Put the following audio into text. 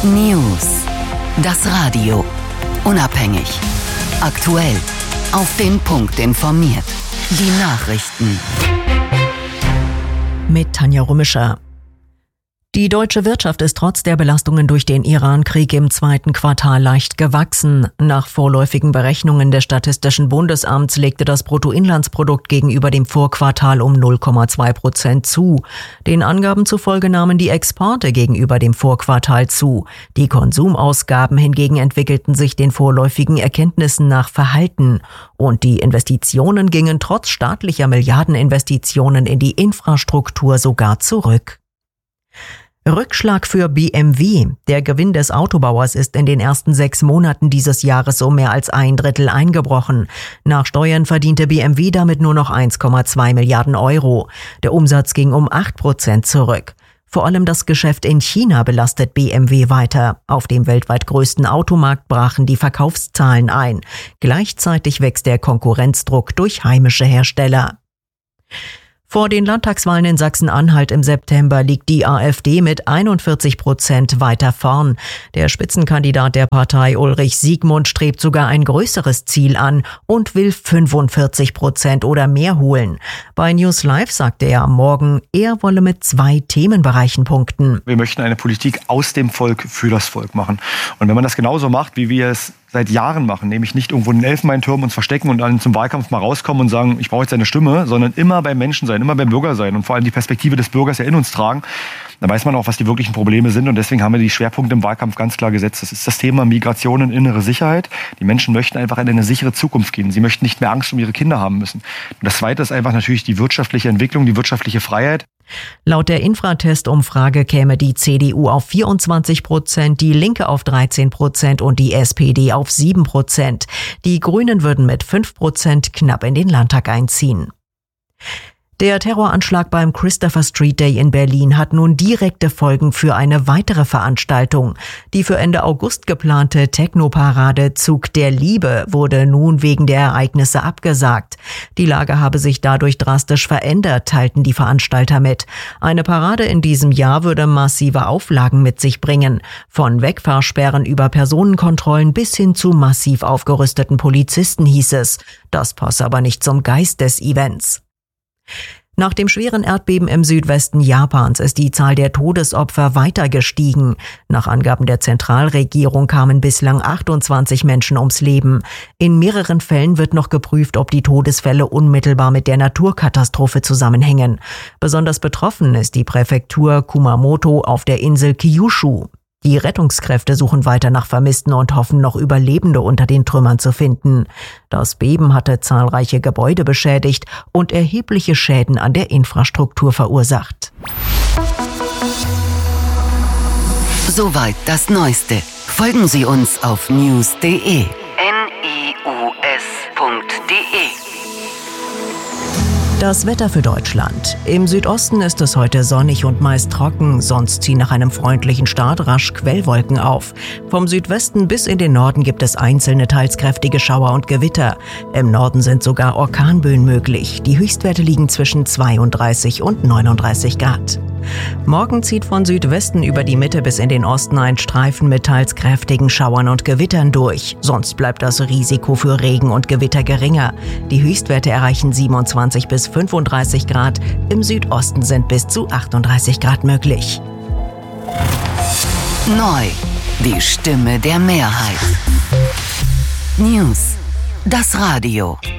News. Das Radio. Unabhängig. Aktuell. Auf den Punkt informiert. Die Nachrichten. Mit Tanja Rummischer. Die deutsche Wirtschaft ist trotz der Belastungen durch den Iran-Krieg im zweiten Quartal leicht gewachsen. Nach vorläufigen Berechnungen des Statistischen Bundesamts legte das Bruttoinlandsprodukt gegenüber dem Vorquartal um 0,2% zu. Den Angaben zufolge nahmen die Exporte gegenüber dem Vorquartal zu. Die Konsumausgaben hingegen entwickelten sich den vorläufigen Erkenntnissen nach verhalten. Und die Investitionen gingen trotz staatlicher Milliardeninvestitionen in die Infrastruktur sogar zurück. Rückschlag für BMW. Der Gewinn des Autobauers ist in den ersten 6 Monaten dieses Jahres um mehr als 1/3 eingebrochen. Nach Steuern verdiente BMW damit nur noch 1,2 Milliarden Euro. Der Umsatz ging um 8% zurück. Vor allem das Geschäft in China belastet BMW weiter. Auf dem weltweit größten Automarkt brachen die Verkaufszahlen ein. Gleichzeitig wächst der Konkurrenzdruck durch heimische Hersteller. Vor den Landtagswahlen in Sachsen-Anhalt im September liegt die AfD mit 41% weiter vorn. Der Spitzenkandidat der Partei Ulrich Siegmund strebt sogar ein größeres Ziel an und will 45% oder mehr holen. Bei News Live sagte er am Morgen, er wolle mit 2 Themenbereichen punkten. Wir möchten eine Politik aus dem Volk für das Volk machen. Und wenn man das genauso macht, wie wir es seit Jahren machen, nämlich nicht irgendwo in den Elfenbeinturm uns verstecken und dann zum Wahlkampf mal rauskommen und sagen, ich brauche jetzt eine Stimme, sondern immer beim Menschen sein, immer beim Bürger sein und vor allem die Perspektive des Bürgers ja in uns tragen, dann weiß man auch, was die wirklichen Probleme sind und deswegen haben wir die Schwerpunkte im Wahlkampf ganz klar gesetzt. Das ist das Thema Migration und innere Sicherheit. Die Menschen möchten einfach in eine sichere Zukunft gehen. Sie möchten nicht mehr Angst um ihre Kinder haben müssen. Und das Zweite ist einfach natürlich die wirtschaftliche Entwicklung, die wirtschaftliche Freiheit. Laut der Infratest-Umfrage käme die CDU auf 24%, die Linke auf 13% und die SPD auf 7%. Die Grünen würden mit 5% knapp in den Landtag einziehen. Der Terroranschlag beim Christopher Street Day in Berlin hat nun direkte Folgen für eine weitere Veranstaltung. Die für Ende August geplante Techno-Parade Zug der Liebe wurde nun wegen der Ereignisse abgesagt. Die Lage habe sich dadurch drastisch verändert, teilten die Veranstalter mit. Eine Parade in diesem Jahr würde massive Auflagen mit sich bringen. Von Wegfahrsperren über Personenkontrollen bis hin zu massiv aufgerüsteten Polizisten hieß es. Das passe aber nicht zum Geist des Events. Nach dem schweren Erdbeben im Südwesten Japans ist die Zahl der Todesopfer weiter gestiegen. Nach Angaben der Zentralregierung kamen bislang 28 Menschen ums Leben. In mehreren Fällen wird noch geprüft, ob die Todesfälle unmittelbar mit der Naturkatastrophe zusammenhängen. Besonders betroffen ist die Präfektur Kumamoto auf der Insel Kyushu. Die Rettungskräfte suchen weiter nach Vermissten und hoffen, noch Überlebende unter den Trümmern zu finden. Das Beben hatte zahlreiche Gebäude beschädigt und erhebliche Schäden an der Infrastruktur verursacht. Soweit das Neueste. Folgen Sie uns auf news.de. news.de. Das Wetter für Deutschland. Im Südosten ist es heute sonnig und meist trocken, sonst ziehen nach einem freundlichen Start rasch Quellwolken auf. Vom Südwesten bis in den Norden gibt es einzelne teils kräftige Schauer und Gewitter. Im Norden sind sogar Orkanböen möglich. Die Höchstwerte liegen zwischen 32 und 39 Grad. Morgen zieht von Südwesten über die Mitte bis in den Osten ein Streifen mit teils kräftigen Schauern und Gewittern durch. Sonst bleibt das Risiko für Regen und Gewitter geringer. Die Höchstwerte erreichen 27 bis 35 Grad. Im Südosten sind bis zu 38 Grad möglich. Neu. Die Stimme der Mehrheit. News. Das Radio.